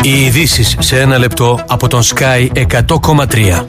Οι ειδήσεις σε ένα λεπτό από τον Sky 100,3.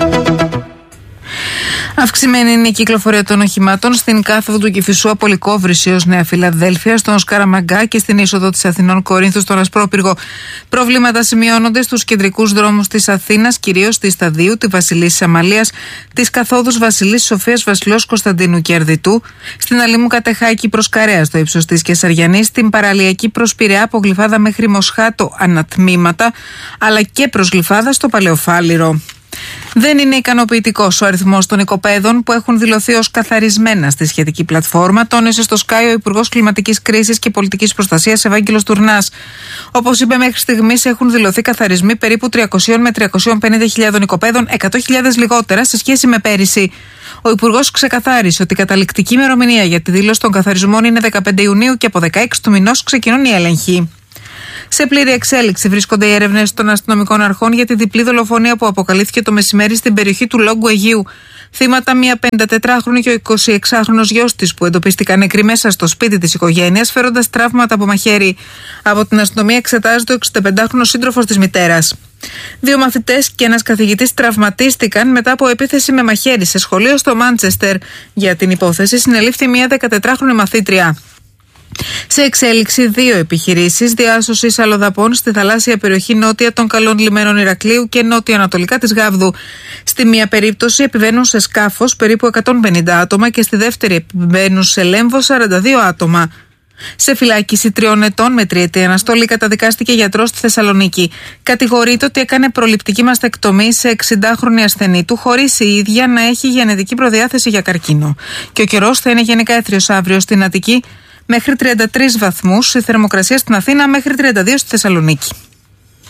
Αυξημένη είναι η κυκλοφορία των οχημάτων στην κάθοδο του Κηφισού από Λυκόβρηση ως Νέα Φιλαδέλφια, στον Σκαραμαγκά και στην είσοδο της Αθηνών Κορίνθου στον Ασπρόπυργο. Προβλήματα σημειώνονται στους κεντρικούς δρόμους της Αθήνας, κυρίως τη Σταδίου, τη Βασιλίσσης Αμαλίας, τις καθόδους Βασιλής Σοφίας, Βασιλός Κωνσταντίνου και Αρδιτού, στην Αλήμου Κατεχάκη προς Καρέα στο ύψος της Κεσαριανής, στην παραλιακή προς Πειραιά από Γλυφάδα μέχρι Μοσχάτο ανατμήματα, αλλά και προς Γλυφάδα στο Παλαιοφάλιρο. Δεν είναι ικανοποιητικός ο αριθμός των οικοπαίδων που έχουν δηλωθεί ως καθαρισμένα στη σχετική πλατφόρμα, τόνισε στο Sky ο Υπουργός Κλιματικής Κρίσης και Πολιτικής Προστασίας Ευάγγελος Τουρνάς. Όπως είπε, μέχρι στιγμής έχουν δηλωθεί καθαρισμοί περίπου 300 με 350.000 οικοπαίδων, 100.000 λιγότερα σε σχέση με πέρυσι. Ο Υπουργός ξεκαθάρισε ότι η καταληκτική ημερομηνία για τη δήλωση των καθαρισμών είναι 15 Ιουνίου και από 16 του μηνός ξεκινούν οι έλεγχοι. Σε πλήρη εξέλιξη βρίσκονται οι έρευνες των αστυνομικών αρχών για τη διπλή δολοφονία που αποκαλύφθηκε το μεσημέρι στην περιοχή του Λόγκου Αιγείου. Θύματα μια 54χρονη και ο 26χρονος γιος της που εντοπίστηκαν νεκροί μέσα στο σπίτι της οικογένειας φέροντας τραύματα από μαχαίρι. Από την αστυνομία εξετάζεται ο 65χρονος σύντροφος της μητέρας. 2 μαθητές και ένας καθηγητής τραυματίστηκαν μετά από επίθεση με μαχαίρι σε σχολείο στο Μάντσεστερ. Για την υπόθεση συνελήφθη μια 14χρονη μαθήτρια. Σε εξέλιξη 2 επιχειρήσεις διάσωσης αλλοδαπών στη θαλάσσια περιοχή νότια των καλών λιμένων Ηρακλείου και νότιο-ανατολικά της Γάβδου. Στη μία περίπτωση επιβαίνουν σε σκάφος περίπου 150 άτομα και στη δεύτερη επιβαίνουν σε λέμβο 42 άτομα. Σε φυλάκιση 3 ετών με 3η αναστολή καταδικάστηκε γιατρός στη Θεσσαλονίκη. Κατηγορείται ότι έκανε προληπτική μαστεκτομή σε 60χρονη ασθενή του, χωρίς η ίδια να έχει γενετική προδιάθεση για καρκίνο. Και ο καιρός θα είναι γενικά έθριος αύριο στην Αττική. Μέχρι 33 βαθμούς, η θερμοκρασία στην Αθήνα μέχρι 32 στη Θεσσαλονίκη.